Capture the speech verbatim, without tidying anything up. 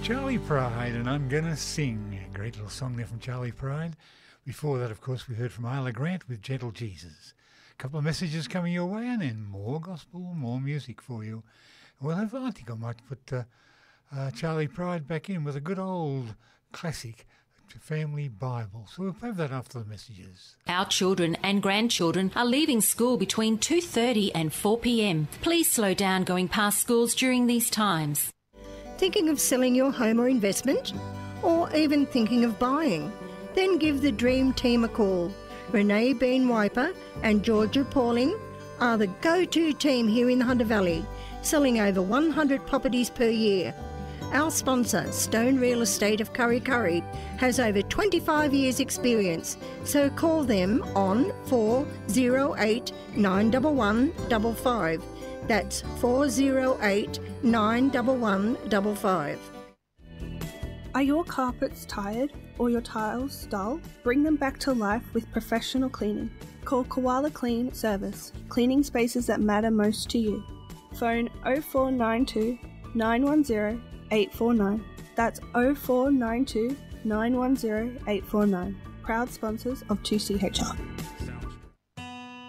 Charlie Pride and I'm Gonna Sing. A great little song there from Charlie Pride. Before that, of course, we heard from Isla Grant with Gentle Jesus. A couple of messages coming your way and then more gospel, more music for you. Well, I think I might put uh, uh, Charlie Pride back in with a good old classic, Family Bible. So we'll have that after the messages. Our children and grandchildren are leaving school between two thirty and four p.m. Please slow down going past schools during these times. Thinking of selling your home or investment? Or even thinking of buying? Then give the Dream Team a call. Renee Bean Wiper and Georgia Pauling are the go-to team here in the Hunter Valley, selling over one hundred properties per year. Our sponsor, Stone Real Estate of Curry Curry, has over twenty-five years experience, so call them on four oh eight, nine one one, five five. That's four oh eight, nine one one, five five. Are your carpets tired or your tiles dull? Bring them back to life with professional cleaning. Call Koala Clean Service, cleaning spaces that matter most to you. Phone oh four nine two, nine one zero, eight four nine. That's oh four nine two, nine one zero, eight four nine. Proud sponsors of two C H R.